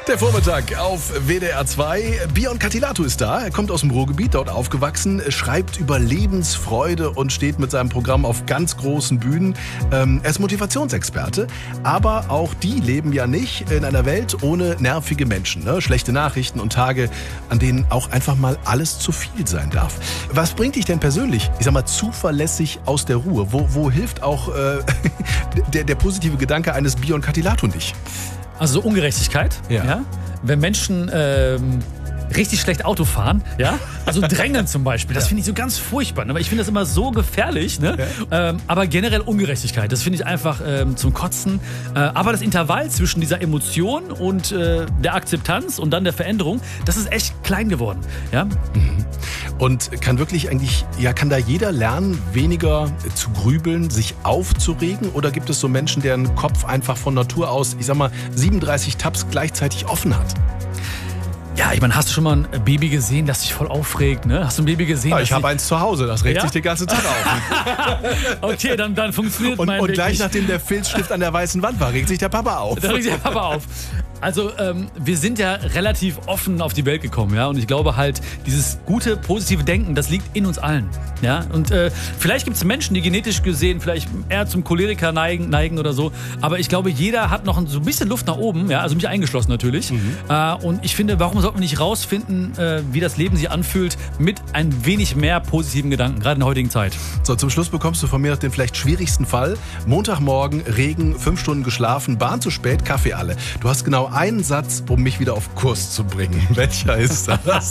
Der Vormittag auf WDR 2. Bion Katilatou ist da. Er kommt aus dem Ruhrgebiet, dort aufgewachsen, schreibt über Lebensfreude und steht mit seinem Programm auf ganz großen Bühnen. Er ist Motivationsexperte, aber auch die leben ja nicht in einer Welt ohne nervige Menschen. Ne? Schlechte Nachrichten und Tage, an denen auch einfach mal alles zu viel sein darf. Was bringt dich denn persönlich, ich sag mal, zuverlässig aus der Ruhe? Wo hilft auch der positive Gedanke eines Bion Katilatou nicht? Also so Ungerechtigkeit, ja? Wenn Menschen richtig schlecht Auto fahren, ja, also drängeln zum Beispiel, das finde ich so ganz furchtbar, ne? Ich finde das immer so gefährlich, ne? Aber generell Ungerechtigkeit, das finde ich einfach zum Kotzen, aber das Intervall zwischen dieser Emotion und der Akzeptanz und dann der Veränderung, das ist echt klein geworden, ja. Und kann wirklich eigentlich, kann da jeder lernen, weniger zu grübeln, sich aufzuregen? Oder gibt es so Menschen, deren Kopf einfach von Natur aus, 37 Tabs gleichzeitig offen hat? Ja, ich meine, hast du schon mal ein Baby gesehen, das sich voll aufregt, ne? Hast du ein Baby gesehen? Ja, ich habe eins zu Hause, das regt sich den ganzen Tag auf. Okay, dann funktioniert mein Und Weg gleich nicht. nachdem der Filzstift an der weißen Wand war, regt sich der Papa auf. Da regt sich der Papa auf. Also wir sind ja relativ offen auf die Welt gekommen, ja, und ich glaube halt, dieses gute, positive Denken, das liegt in uns allen, ja, und vielleicht gibt es Menschen, die genetisch gesehen vielleicht eher zum Choleriker neigen oder so, aber ich glaube, jeder hat noch so ein bisschen Luft nach oben, ja, also mich eingeschlossen natürlich, und ich finde, warum sollte man nicht rausfinden, wie das Leben sich anfühlt mit ein wenig mehr positiven Gedanken, gerade in der heutigen Zeit. So, zum Schluss bekommst du von mir noch den vielleicht schwierigsten Fall. Montagmorgen, Regen, 5 Stunden geschlafen, Bahn zu spät, Kaffee alle. Du hast genau einen Satz, um mich wieder auf Kurs zu bringen. Welcher ist das?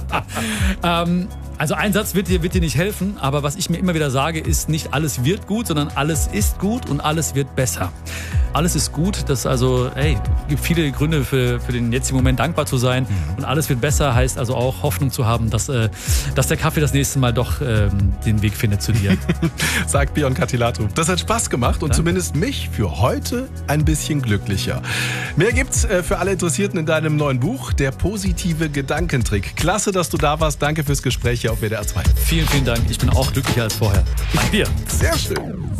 Also ein Satz wird dir nicht helfen, aber was ich mir immer wieder sage, ist nicht alles wird gut, sondern alles ist gut und alles wird besser. Alles ist gut, das gibt viele Gründe für den jetzigen Moment dankbar zu sein und alles wird besser heißt also auch Hoffnung zu haben, dass der Kaffee das nächste Mal doch den Weg findet zu dir. Sagt Bion Katilatou. Das hat Spaß gemacht und Danke. Zumindest mich für heute ein bisschen glücklicher. Mehr gibt's für alle Interessierten in deinem neuen Buch, der positive Gedankentrick. Klasse, dass du da warst. Danke fürs Gespräch hier auf WDR 2. Vielen, vielen Dank. Ich bin auch glücklicher als vorher. Danke dir. Sehr schön.